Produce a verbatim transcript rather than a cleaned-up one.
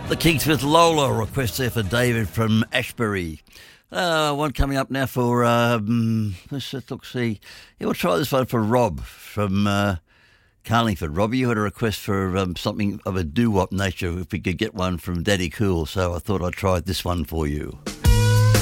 The Kinks with Lola, request there for David from Ashbury. Uh, one coming up now for, um, let's just look, see. Yeah, we'll try this one for Rob from uh, Carlingford. Robbie, you had a request for um, something of a doo-wop nature, if we could get one from Daddy Cool, so I thought I'd try this one for you.